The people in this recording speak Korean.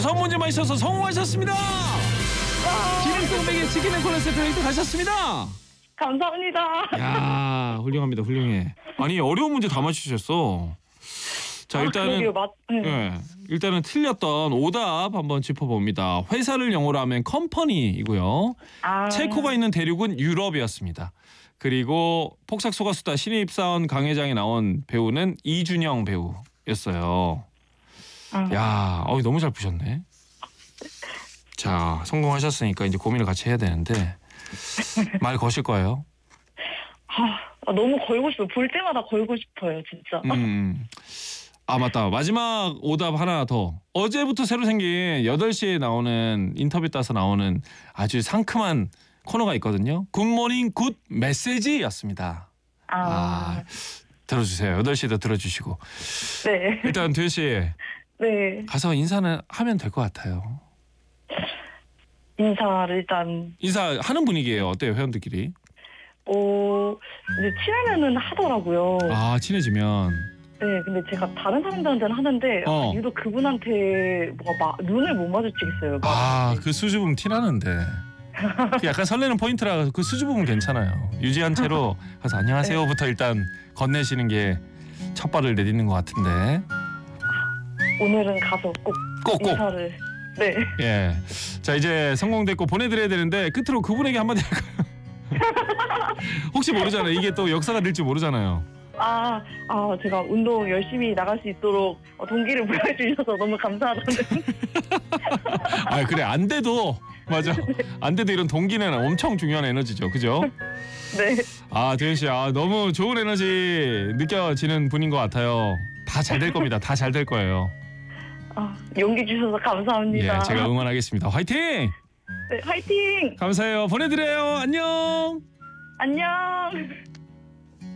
5 문제만 있어서 성공하셨습니다. 기능성백의 치킨 앤 콜라 세트 1등 가셨습니다. 감사합니다. 야, 훌륭합니다. 훌륭해. 아니, 어려운 문제 다 맞추셨어. 자, 일단은 네, 일단은 틀렸던 오답 한번 짚어봅니다. 회사를 영어로 하면 컴퍼니이고요. 체코가 있는 대륙은 유럽이었습니다. 그리고 폭삭 소가수다 신입사원 강회장에 나온 배우는 이준영 배우였어요. 야, 너무 잘 푸셨네. 자, 성공하셨으니까 이제 고민을 같이 해야 되는데 말 거실 거예요? 너무 걸고 싶어요. 볼 때마다 걸고 싶어요, 진짜. 아, 맞다. 마지막 오답 하나 더. 어제부터 새로 생긴 8시에 나오는 인터뷰 따서 나오는 아주 상큼한 코너가 있거든요. 굿모닝 굿 메시지였습니다. 들어주세요. 8시에도 들어주시고. 네. 일단 도현 씨. 네. 가서 인사는 하면 될 것 같아요. 인사를 일단. 인사하는 분위기예요. 어때요, 회원들끼리? 이제 친하면은 하더라고요. 아, 친해지면. 네, 근데 제가 다른 사람들한테는 하는데 유독 그분한테 눈을 못 마주치겠어요. 그 수줍음 티나는데. 약간 설레는 포인트라 그 수줍음은 괜찮아요. 유지한 채로 가서 안녕하세요부터 일단 건네시는 게 첫 발을 내딛는 것 같은데. 오늘은 가서 꼭 인사를. 네. 예. 자, 이제 성공됐고 보내드려야 되는데 끝으로 그분에게 한마디 할까요? 혹시 모르잖아요. 이게 또 역사가 될지 모르잖아요. 제가 운동 열심히 나갈 수 있도록 동기를 부여해주셔서 너무 감사하다는. 그래, 안 돼도 맞아. 안 돼도 이런 동기는 엄청 중요한 에너지죠, 그죠? 네. 도현 씨, 너무 좋은 에너지 느껴지는 분인 것 같아요. 다 잘 될 겁니다. 다 잘 될 거예요. 용기 주셔서 감사합니다. 예, 제가 응원하겠습니다. 화이팅! 네, 화이팅! 감사해요. 보내드려요. 안녕. 안녕.